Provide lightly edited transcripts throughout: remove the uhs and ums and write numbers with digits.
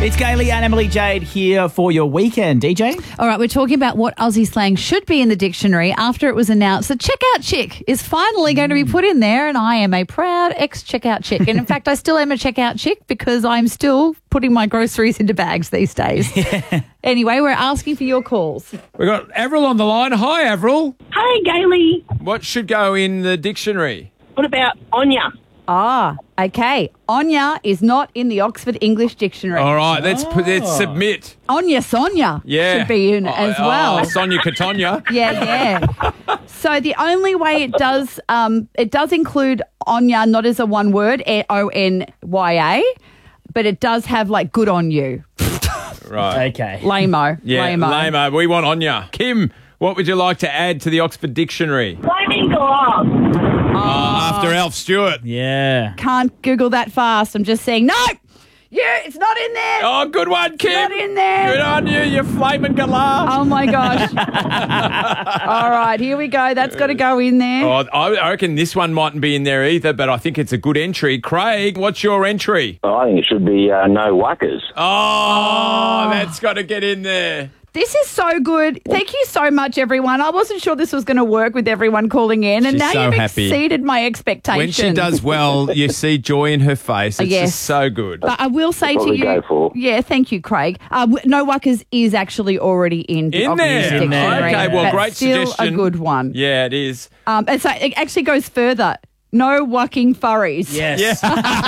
It's Gailey and Emily Jade here for your weekend, DJ. All right, we're talking about what Aussie slang should be in the dictionary after it was announced that checkout chick is finally going to be put in there, and I am a proud ex-checkout chick. And in fact, I still am a checkout chick because I'm still putting my groceries into bags these days. Anyway, we're asking for your calls. We've got Avril on the line. Hi, Avril. Hey, Gailey. What should go in the dictionary? What about Anya? Ah, okay. Onya is not in the Oxford English Dictionary. All right, let's submit. Onya Sonya should be in as well. Sonia Katonya. Yeah. So the only way it does include Onya not as a one word, Onya, but it does have like good on you. Right. Okay. Lame-o. Yeah, lame-o. We want Onya. Kim, what would you like to add to the Oxford Dictionary? Flaming glove. After Alf Stewart. Yeah. Can't Google that fast. I'm just saying, no! Yeah, it's not in there. Oh, good one, Kim. Not in there. Good on you flaming galah. Oh, my gosh. All right, here we go. That's got to go in there. Oh, I reckon this one mightn't be in there either, but I think it's a good entry. Craig, what's your entry? I think it should be no whackers. Oh, that's got to get in there. This is so good. Thank you so much, everyone. I wasn't sure this was going to work with everyone calling in, and She's now so you've happy. exceeded my expectations. When she does well, you see joy in her face. It's Yes. just so good. But I will say That's to what we you, go for. yeah, thank you, Craig. No Wuckers is actually already in the In Oxford there. Dictionary. Okay, well, That's great still suggestion. a good one. Yeah, it is. And so it actually goes further. No wucking furries. Yes.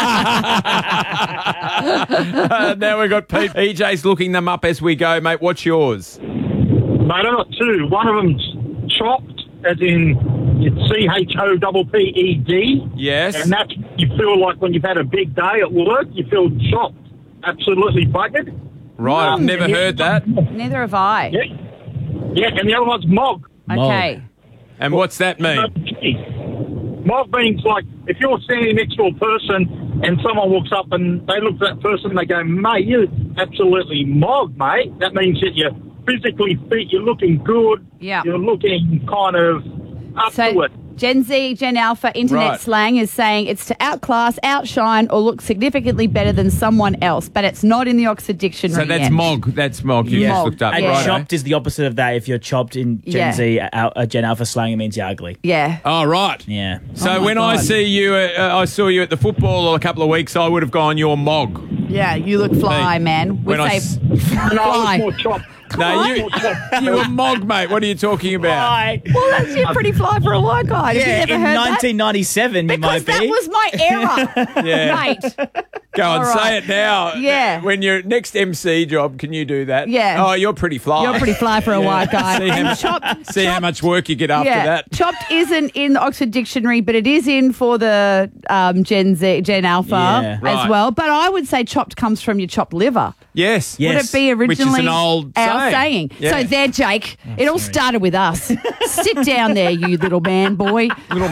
Now we've got Pete. EJ's looking them up as we go, mate. What's yours? Mate, I got two. One of them's chopped, as in it's CHOPPED. Yes. And that's, you feel like when you've had a big day at work, you feel chopped, absolutely buggered. Right, I've never heard that. Neither have I. Yeah, and the other one's mog. Okay. And what's that mean? Mog means like if you're standing next to a person and someone walks up and they look at that person and they go, mate, you're absolutely mog, mate. That means that you're physically fit, you're looking good, Yeah. you're looking kind of up to So it. Gen Z, Gen Alpha, internet Right. slang is saying it's to outclass, outshine, or look significantly better than someone else, but it's not in the Oxford Dictionary So that's yet. mog. That's mog. You just Mog, looked up. And yeah. Right. chopped is the opposite of that. If you're chopped in Gen Yeah. Z, Gen Alpha slang, it means you're ugly. Yeah. Oh, right. Yeah. So when I see you, I saw you at the football a couple of weeks, I would have gone, you're mog. Yeah, you look fly, Hey, man. We when I say s- No, fly. it's more chopped. No, you were mog, mate. What are you talking about? Well, that's you're pretty fly for a white guy. Have Yeah, you never in heard 1997, you that? might Because be. that was my era, Yeah. mate. Go on, All say right. it now. Yeah. When your next MC job, can you do that? Yeah. Oh, you're pretty fly. You're pretty fly for a white guy. See how And much- chopped, See how much work you get after that. Chopped isn't in the Oxford Dictionary, but it is in for the Gen Z, Gen Alpha Yeah. as Right. well. But I would say chopped comes from your chopped liver. Yes. Yeah. Would Yes. it be Which is originally an old our saying? Yeah. So there, Jake, it all started with us. Sit down there, you little man boy.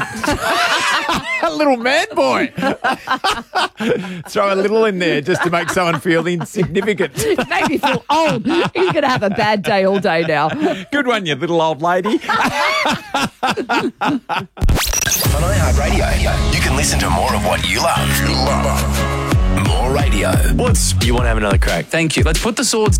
A little man boy. Throw a little in there just to make someone feel insignificant. Made me feel old. He's going to have a bad day all day now. Good one, you little old lady. On iHeartRadio, you can listen to more of what you love. More radio. You want to have another crack? Thank you. Let's put the swords